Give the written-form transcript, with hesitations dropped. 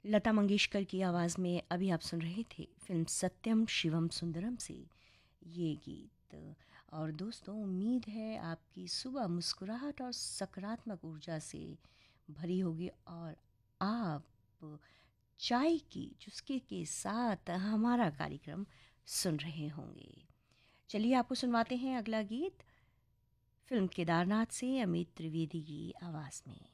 लता मंगेशकर की आवाज़ में अभी आप सुन रहे थे फिल्म सत्यम शिवम सुंदरम से ये गीत। और दोस्तों, उम्मीद है आपकी सुबह मुस्कुराहट और सकारात्मक ऊर्जा से भरी होगी और आप चाय की चुस्की के साथ हमारा कार्यक्रम सुन रहे होंगे। चलिए आपको सुनवाते हैं अगला गीत फिल्म केदारनाथ से अमित त्रिवेदी की आवाज़ में।